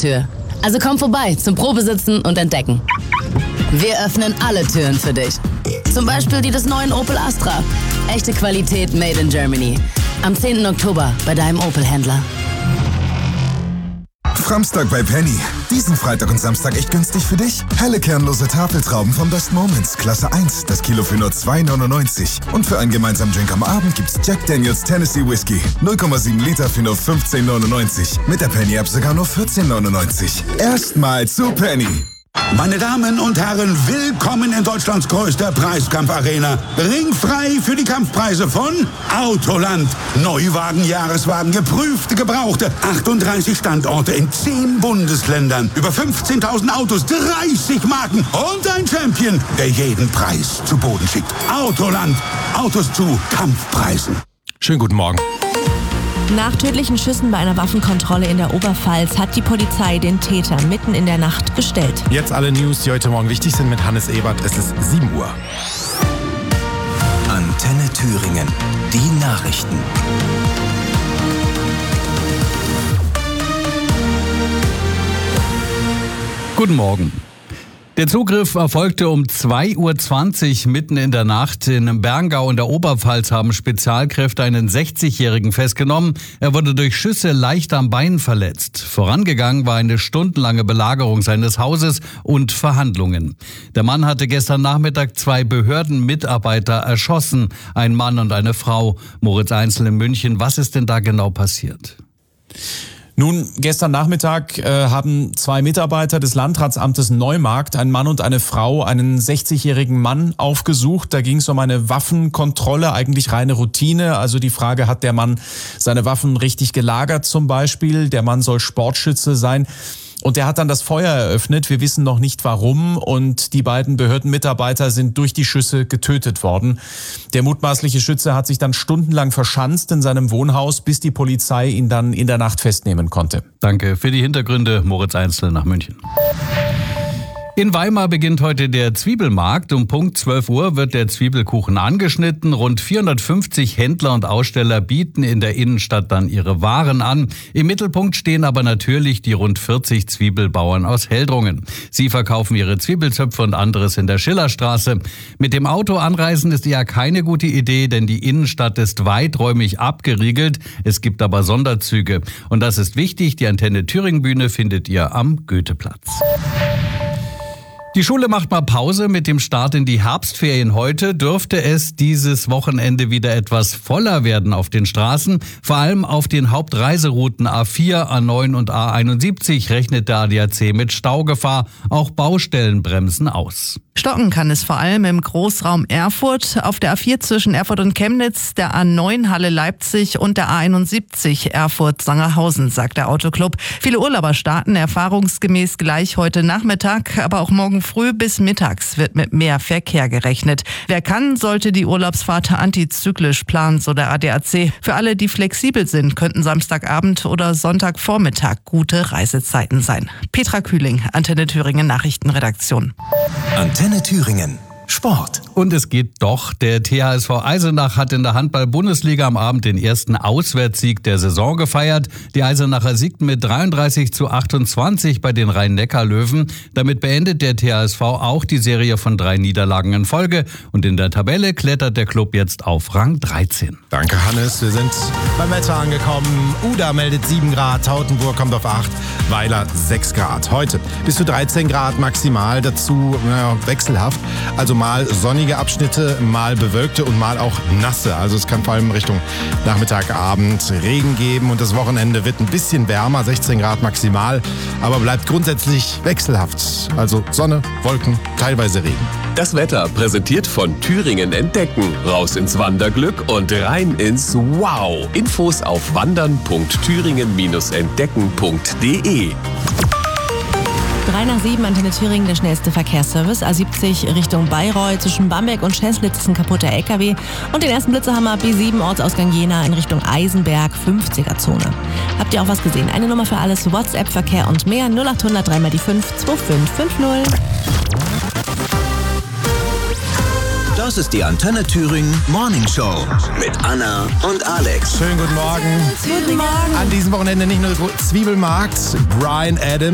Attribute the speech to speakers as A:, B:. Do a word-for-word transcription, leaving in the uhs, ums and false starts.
A: Haustür. Also komm vorbei zum Probesitzen und Entdecken. Wir öffnen alle Türen für dich. Zum Beispiel die des neuen Opel Astra. Echte Qualität made in Germany. Am zehnten Oktober bei deinem Opel-Händler.
B: Framstag bei Penny. Diesen Freitag und Samstag echt günstig für dich. Helle kernlose Tafeltrauben von Best Moments, Klasse eins. Das Kilo für nur zwei neunundneunzig. Und für einen gemeinsamen Drink am Abend gibt's Jack Daniels Tennessee Whiskey. null Komma sieben Liter für nur fünfzehn neunundneunzig. Mit der Penny-App sogar nur vierzehn neunundneunzig. Erstmal zu Penny.
C: Meine Damen und Herren, willkommen in Deutschlands größter Preiskampfarena. Ringfrei für die Kampfpreise von Autoland. Neuwagen, Jahreswagen, geprüfte, gebrauchte. achtunddreißig Standorte in zehn Bundesländern. Über fünfzehntausend Autos, dreißig Marken und ein Champion, der jeden Preis zu Boden schickt. Autoland. Autos zu Kampfpreisen.
D: Schönen guten Morgen.
E: Nach tödlichen Schüssen bei einer Waffenkontrolle in der Oberpfalz hat die Polizei den Täter mitten in der Nacht gestellt.
D: Jetzt alle News, die heute Morgen wichtig sind mit Hannes Ebert. Es ist sieben Uhr.
F: Antenne Thüringen. Die Nachrichten.
G: Guten Morgen. Der Zugriff erfolgte um zwei Uhr zwanzig mitten in der Nacht. In Berngau in der Oberpfalz haben Spezialkräfte einen sechzigjährigen festgenommen. Er wurde durch Schüsse leicht am Bein verletzt. Vorangegangen war eine stundenlange Belagerung seines Hauses und Verhandlungen. Der Mann hatte gestern Nachmittag zwei Behördenmitarbeiter erschossen, ein Mann und eine Frau. Moritz Einzel in München, was ist denn da genau passiert?
H: Nun, gestern Nachmittag äh, haben zwei Mitarbeiter des Landratsamtes Neumarkt, ein Mann und eine Frau, einen sechzigjährigen Mann aufgesucht. Da ging es um eine Waffenkontrolle, eigentlich reine Routine. Also die Frage, hat der Mann seine Waffen richtig gelagert zum Beispiel? Der Mann soll Sportschütze sein. Und er hat dann das Feuer eröffnet. Wir wissen noch nicht warum. Und die beiden Behördenmitarbeiter sind durch die Schüsse getötet worden. Der mutmaßliche Schütze hat sich dann stundenlang verschanzt in seinem Wohnhaus, bis die Polizei ihn dann in der Nacht festnehmen konnte.
G: Danke für die Hintergründe, Moritz Einzel nach München. In Weimar beginnt heute der Zwiebelmarkt. Um Punkt zwölf Uhr wird der Zwiebelkuchen angeschnitten. Rund vierhundertfünfzig Händler und Aussteller bieten in der Innenstadt dann ihre Waren an. Im Mittelpunkt stehen aber natürlich die rund vierzig Zwiebelbauern aus Heldrungen. Sie verkaufen ihre Zwiebelzöpfe und anderes in der Schillerstraße. Mit dem Auto anreisen ist eher keine gute Idee, denn die Innenstadt ist weiträumig abgeriegelt. Es gibt aber Sonderzüge. Und das ist wichtig. Die Antenne Thüringen Bühne findet ihr am Goetheplatz. Die Schule macht mal Pause mit dem Start in die Herbstferien. Heute dürfte es dieses Wochenende wieder etwas voller werden auf den Straßen. Vor allem auf den Hauptreiserouten A vier, A neun und A einundsiebzig rechnet der A D A C mit Staugefahr. Auch Baustellen bremsen aus.
I: Stocken kann es vor allem im Großraum Erfurt, auf der A vier zwischen Erfurt und Chemnitz, der A neun Halle Leipzig und der A einundsiebzig Erfurt-Sangerhausen, sagt der Autoclub. Viele Urlauber starten erfahrungsgemäß gleich heute Nachmittag, aber auch morgen früh bis mittags wird mit mehr Verkehr gerechnet. Wer kann, sollte die Urlaubsfahrt antizyklisch planen, so der A D A C. Für alle, die flexibel sind, könnten Samstagabend oder Sonntagvormittag gute Reisezeiten sein. Petra Kühling, Antenne Thüringen Nachrichtenredaktion.
F: Antenne Thüringen. Sport.
G: Und es geht doch. Der T H S V Eisenach hat in der Handball-Bundesliga am Abend den ersten Auswärtssieg der Saison gefeiert. Die Eisenacher siegten mit dreiunddreißig zu achtundzwanzig bei den Rhein-Neckar-Löwen. Damit beendet der T H S V auch die Serie von drei Niederlagen in Folge. Und in der Tabelle klettert der Club jetzt auf Rang dreizehn.
D: Danke, Hannes. Wir sind beim Wetter angekommen. Uda meldet sieben Grad, Tautenburg kommt auf acht, Weiler sechs Grad. Heute bis zu dreizehn Grad maximal, dazu naja, wechselhaft. Also mal sonnige Abschnitte, mal bewölkte und mal auch nasse. Also es kann vor allem Richtung Nachmittag, Abend Regen geben und das Wochenende wird ein bisschen wärmer, sechzehn Grad maximal, aber bleibt grundsätzlich wechselhaft. Also Sonne, Wolken, teilweise Regen.
J: Das Wetter präsentiert von Thüringen Entdecken. Raus ins Wanderglück und rein ins Wow. Infos auf wandern punkt thüringen entdecken punkt de.
E: drei nach sieben, Antenne Thüringen, der schnellste Verkehrsservice. A siebzig Richtung Bayreuth, zwischen Bamberg und Scheslitz ist ein kaputter L K W. Und den ersten Blitzerhammer B sieben, Ortsausgang Jena in Richtung Eisenberg, fünfziger-Zone. Habt ihr auch was gesehen? Eine Nummer für alles, WhatsApp, Verkehr und mehr, null acht hundert drei mal die fünf, zwei fünf fünf null.
F: Das ist die Antenne Thüringen Morning Show mit Anna und Alex.
D: Schönen guten Morgen.
E: Guten Morgen.
D: An diesem Wochenende nicht nur Zwiebelmarkt, Bryan Adams.